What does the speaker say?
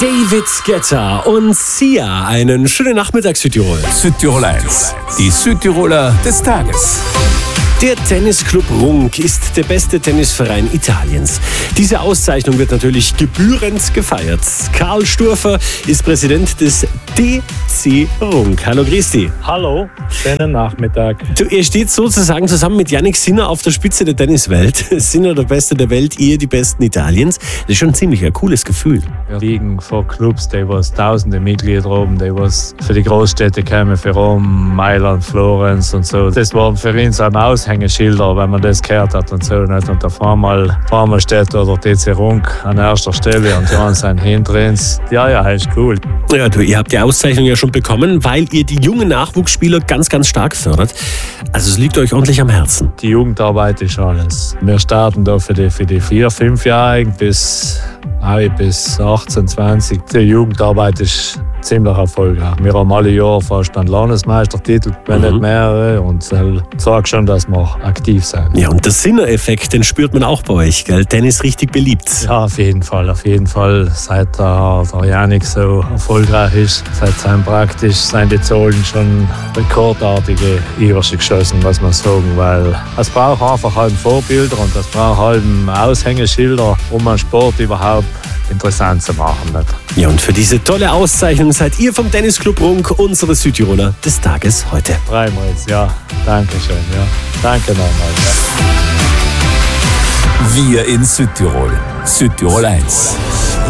David Guetta und Sia. Einen schönen Nachmittag, Südtirol. Südtirol 1, die Südtiroler des Tages. Der Tennisclub Runk ist der beste Tennisverein Italiens. Diese Auszeichnung wird natürlich gebührend gefeiert. Karl Sturfer ist Präsident des DC Runk. Hallo, Christi. Hallo, schönen Nachmittag. Ihr steht sozusagen zusammen mit Jannik Sinner auf der Spitze der Tenniswelt. Sinner der Beste der Welt, ihr die Besten Italiens. Das ist schon ein ziemlich cooles Gefühl. Wir liegen vor Clubs, die was tausende Mitglieder haben, die was für die Großstädte kommen, für Rom, Mailand, Florenz und so. Das war für ihn so ein Aushängeschilder, wenn man das gehört hat und so. Und auf einmal steht da der DC Runk an erster Stelle und Johann sein Hindrins. Ja, ist cool. Ja, ihr habt die Auszeichnung ja schon bekommen, weil ihr die jungen Nachwuchsspieler ganz, ganz stark fördert. Also es liegt euch ordentlich am Herzen. Die Jugendarbeit ist alles. Wir starten da für die 4-, 5-Jährigen bis 18, 20. Die Jugendarbeit ist ziemlich erfolgreich. Wir haben alle Jahre fast einen Landesmeistertitel, wenn nicht mehrere, und das zeigt schon, dass wir aktiv sind. Ja, und der Sinner-Effekt, den spürt man auch bei euch, gell? Tennis richtig beliebt. Ja, auf jeden Fall. Seit der Jannik so erfolgreich ist, sind die Zahlen schon rekordartige Überschüsse geschossen, muss man sagen, weil es braucht einfach halt Vorbilder und es braucht halt Aushängeschilder, um einen Sport überhaupt interessant zu machen. Nicht? Ja, und für diese tolle Auszeichnung seid ihr vom Tennisclub Runk unsere Südtiroler des Tages heute. Freuen-wir-uns, ja. Danke schön, ja. Danke nochmal, ja. Wir in Südtirol. Südtirol 1.